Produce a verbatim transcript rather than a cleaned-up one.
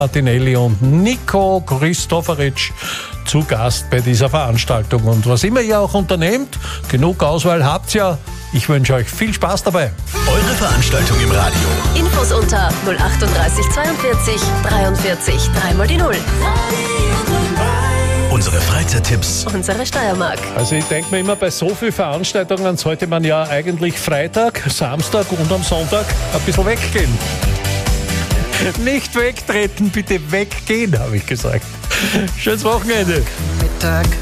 Martinelli und Nico Christoferic zu Gast bei dieser Veranstaltung. Und was immer ihr auch unternehmt, genug Auswahl habt ihr. Ich wünsche euch viel Spaß dabei. Eure Veranstaltung im Radio. Infos unter null achtunddreißig zweiundvierzig dreiundvierzig dreimal die Null. Unsere Freizeittipps. Unsere Steiermark. Also ich denke mir immer, bei so vielen Veranstaltungen sollte man ja eigentlich Freitag, Samstag und am Sonntag ein bisschen weggehen. Nicht wegtreten, bitte weggehen, habe ich gesagt. Schönes Wochenende. Mittag.